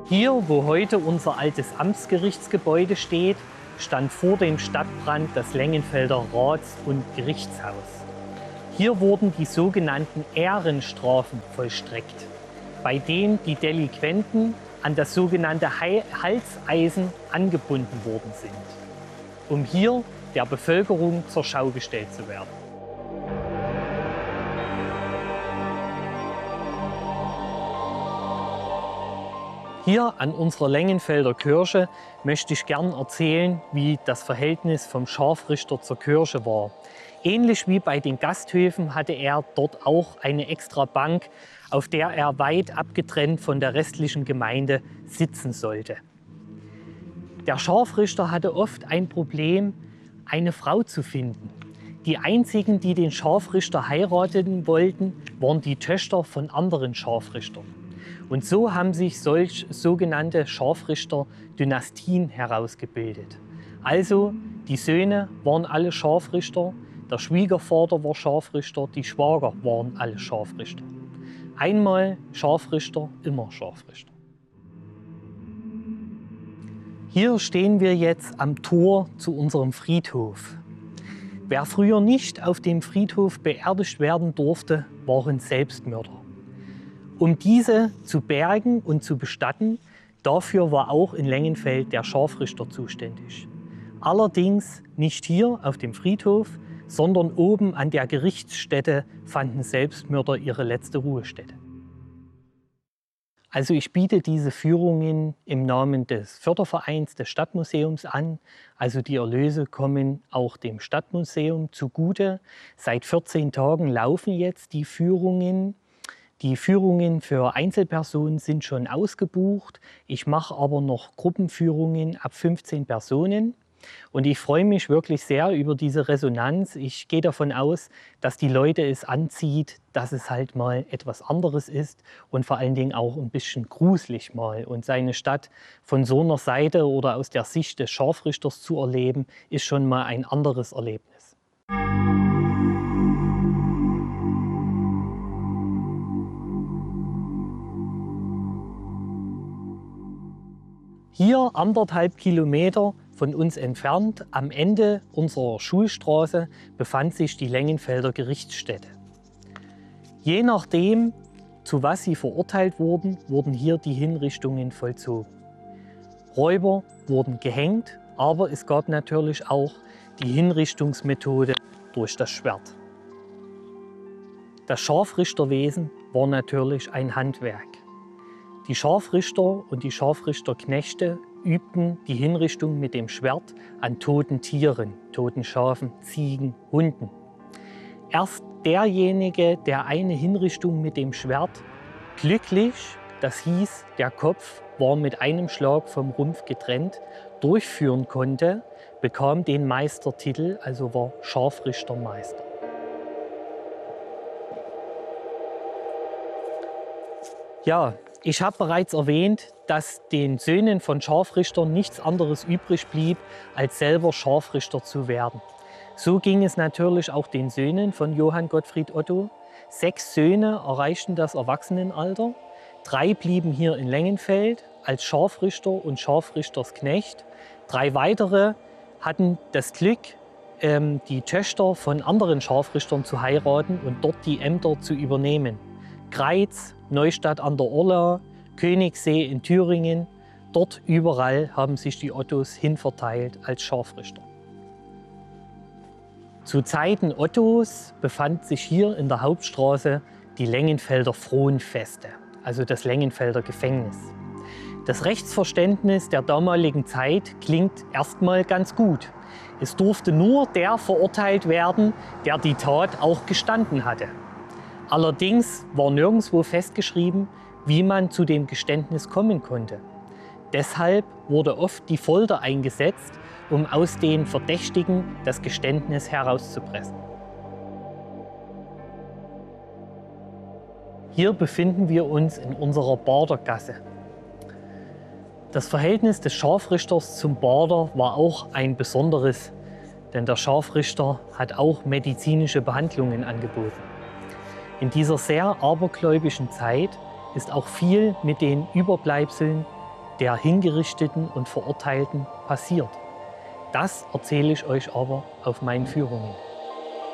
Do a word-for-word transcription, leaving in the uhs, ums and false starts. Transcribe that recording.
Hier, wo heute unser altes Amtsgerichtsgebäude steht, stand vor dem Stadtbrand das Lengenfelder Rats- und Gerichtshaus. Hier wurden die sogenannten Ehrenstrafen vollstreckt, bei denen die Delinquenten an das sogenannte Halseisen angebunden worden sind, um hier der Bevölkerung zur Schau gestellt zu werden. Hier an unserer Lengenfelder Kirche möchte ich gern erzählen, wie das Verhältnis vom Scharfrichter zur Kirche war. Ähnlich wie bei den Gasthöfen hatte er dort auch eine extra Bank, auf der er weit abgetrennt von der restlichen Gemeinde sitzen sollte. Der Scharfrichter hatte oft ein Problem, eine Frau zu finden. Die einzigen, die den Scharfrichter heiraten wollten, waren die Töchter von anderen Scharfrichtern. Und so haben sich solch sogenannte Scharfrichter-Dynastien herausgebildet. Also die Söhne waren alle Scharfrichter, der Schwiegervater war Scharfrichter, die Schwager waren alle Scharfrichter. Einmal Scharfrichter, immer Scharfrichter. Hier stehen wir jetzt am Tor zu unserem Friedhof. Wer früher nicht auf dem Friedhof beerdigt werden durfte, waren Selbstmörder. Um diese zu bergen und zu bestatten, dafür war auch in Lengenfeld der Scharfrichter zuständig. Allerdings nicht hier auf dem Friedhof, sondern oben an der Gerichtsstätte fanden Selbstmörder ihre letzte Ruhestätte. Also ich biete diese Führungen im Namen des Fördervereins des Stadtmuseums an. Also die Erlöse kommen auch dem Stadtmuseum zugute. Seit vierzehn Tagen laufen jetzt die Führungen. Die Führungen für Einzelpersonen sind schon ausgebucht. Ich mache aber noch Gruppenführungen ab fünfzehn Personen. Und ich freue mich wirklich sehr über diese Resonanz. Ich gehe davon aus, dass die Leute es anzieht, dass es halt mal etwas anderes ist und vor allen Dingen auch ein bisschen gruselig mal. Und seine Stadt von so einer Seite oder aus der Sicht des Scharfrichters zu erleben, ist schon mal ein anderes Erlebnis. Hier anderthalb Kilometer von uns entfernt, am Ende unserer Schulstraße, befand sich die Lengenfelder Gerichtsstätte. Je nachdem, zu was sie verurteilt wurden, wurden hier die Hinrichtungen vollzogen. Räuber wurden gehängt, aber es gab natürlich auch die Hinrichtungsmethode durch das Schwert. Das Scharfrichterwesen war natürlich ein Handwerk. Die Scharfrichter und die Scharfrichterknechte übten die Hinrichtung mit dem Schwert an toten Tieren, toten Schafen, Ziegen, Hunden. Erst derjenige, der eine Hinrichtung mit dem Schwert glücklich, das hieß, der Kopf war mit einem Schlag vom Rumpf getrennt, durchführen konnte, bekam den Meistertitel, also war Scharfrichtermeister. Ja, ich habe bereits erwähnt, dass den Söhnen von Scharfrichtern nichts anderes übrig blieb, als selber Scharfrichter zu werden. So ging es natürlich auch den Söhnen von Johann Gottfried Otto. Sechs Söhne erreichten das Erwachsenenalter. Drei blieben hier in Lengenfeld als Scharfrichter und Scharfrichtersknecht. Drei weitere hatten das Glück, die Töchter von anderen Scharfrichtern zu heiraten und dort die Ämter zu übernehmen. Greiz, Neustadt an der Orla, Königssee in Thüringen. Dort überall haben sich die Ottos hinverteilt als Scharfrichter. Zu Zeiten Ottos befand sich hier in der Hauptstraße die Lengenfelder Fronfeste, also das Lengenfelder Gefängnis. Das Rechtsverständnis der damaligen Zeit klingt erstmal ganz gut. Es durfte nur der verurteilt werden, der die Tat auch gestanden hatte. Allerdings war nirgendwo festgeschrieben, wie man zu dem Geständnis kommen konnte. Deshalb wurde oft die Folter eingesetzt, um aus den Verdächtigen das Geständnis herauszupressen. Hier befinden wir uns in unserer Badergasse. Das Verhältnis des Scharfrichters zum Bader war auch ein besonderes, denn der Scharfrichter hat auch medizinische Behandlungen angeboten. In dieser sehr abergläubischen Zeit ist auch viel mit den Überbleibseln der Hingerichteten und Verurteilten passiert. Das erzähle ich euch aber auf meinen Führungen.